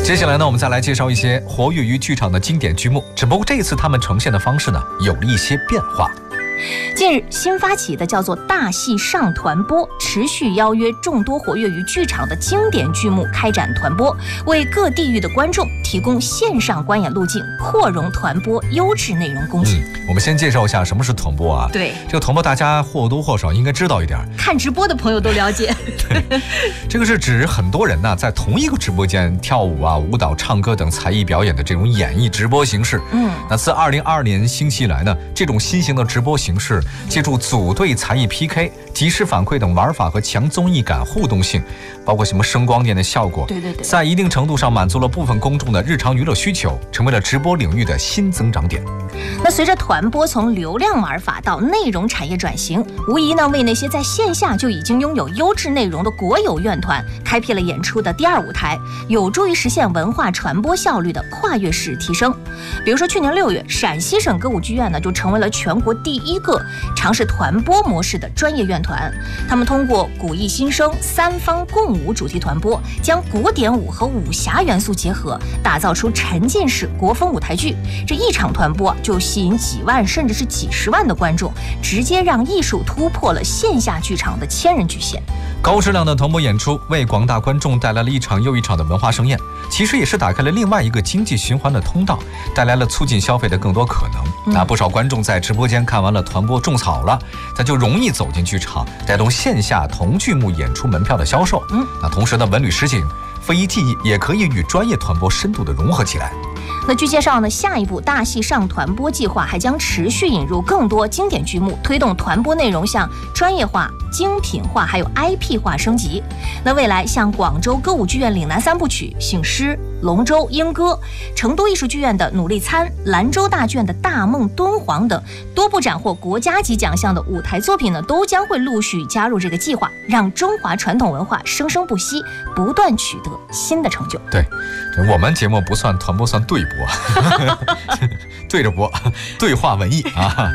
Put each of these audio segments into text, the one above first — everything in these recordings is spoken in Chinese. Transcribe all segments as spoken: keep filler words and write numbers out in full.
接下来呢，我们再来介绍一些活跃于剧场的经典剧目，只不过这一次他们呈现的方式呢有了一些变化。 近日新发起的叫做大戏上团播，持续邀约众多活跃于剧场的经典剧目开展团播，为各地域的观众提供线上观演路径，扩容团播优质内容供给、 嗯、我们先介绍一下什么是团播啊。 对， 这个团播大家或多或少应该知道一点， 看直播的朋友都了解。 对，这个是指很多人呢在同一个直播间跳舞啊、舞蹈、唱歌等才艺表演的这种演艺直播形式。 嗯， 那自二零二二年兴起以来呢，这种新型的直播形式借助组队才艺 P K、 即时反馈等玩法和强综艺感、互动性，包括什么声光电的效果， 对对对， 在一定程度上满足了部分公众的日常娱乐需求，成为了直播领域的新增长点。 那随着团播从流量玩法到内容产业转型，无疑呢为那些在线下就已经拥有优质内容的国有院团开辟了演出的第二舞台，有助于实现文化传播效率的跨越式提升。比如说去年六月，陕西省歌舞剧院呢就成为了全国第一个尝试团播模式的专业院团。他们通过古艺新生三方共舞主题团播，将古典舞和武侠元素结合，打造出沉浸式国风舞台剧。这一场团播就吸引几万甚至是几十万的观众，直接让艺术突破了线下剧场的千人局限。 高质量的团播演出为广大观众带来了一场又一场的文化盛宴，其实也是打开了另外一个经济循环的通道，带来了促进消费的更多可能。那不少观众在直播间看完了团播种草了，他就容易走进剧场，带动线下同剧目演出门票的销售。嗯，那同时呢，文旅实景、非遗技艺也可以与专业团播深度的融合起来。 那据介绍呢，下一步大戏上团播计划还将持续引入更多经典剧目，推动团播内容向专业化、精品化还有 I P 化升级。那未来像广州歌舞剧院岭南三部曲、醒狮、龙舟、莺歌，成都艺术剧院的努力餐、兰州大剧院的大梦敦煌等多部斩获国家级奖项的舞台作品呢，都将会陆续加入这个计划，让中华传统文化生生不息，不断取得新的成就。 对，我们节目不算团播，算对播。对着播，对话文艺啊！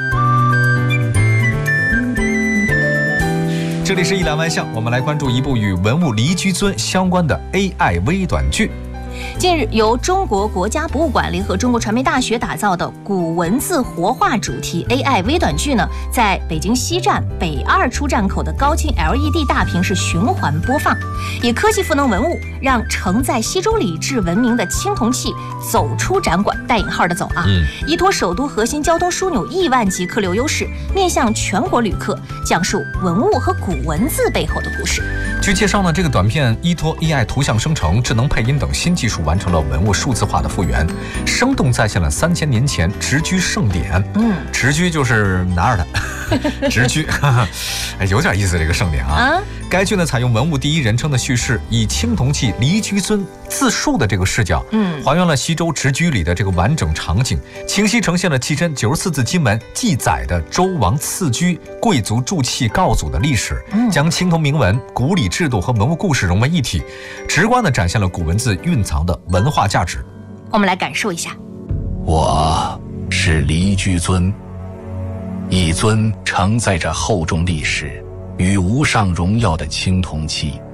这里是一览万象，我们来关注一部与文物离居尊相关的 A I 微短剧。 近日，由中国国家博物馆联合中国传媒大学打造的古文字活化主题 A I 微短剧呢，在北京西站北二出站口的高清 L E D 大屏是循环播放，以科技赋能文物，让承载西周礼制文明的青铜器走出展馆，带引号的走啊！嗯，依托首都核心交通枢纽亿万级客流优势，面向全国旅客，讲述文物和古文字背后的故事。 据介绍呢，这个短片依托 A I 图像生成、智能配音等新技术，完成了文物数字化的复原，生动再现了三千年前直居盛典。嗯，直居就是拿着它，直居，哎，有点意思这个盛典啊。啊该剧呢采用文物第一人称的叙事，以青铜器离居尊自述的这个视角，嗯，还原了西周直居里的这个完整场景，清晰呈现了跻身九十四字经文记载的周王赐居、贵族铸器告祖的历史，嗯，将青铜铭文、古礼制度和文物故事融为一体，直观地展现了古文字蕴藏的文化价值。 我们来感受一下。 我是离居尊，一尊承载着厚重历史与无上荣耀的青铜器。